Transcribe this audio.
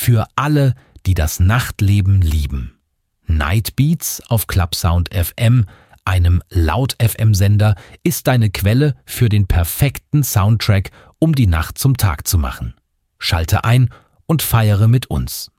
für alle, die das Nachtleben lieben. Nightbeats auf Clubsound FM, einem Laut-FM-Sender, ist deine Quelle für den perfekten Soundtrack, um die Nacht zum Tag zu machen. Schalte ein und feiere mit uns.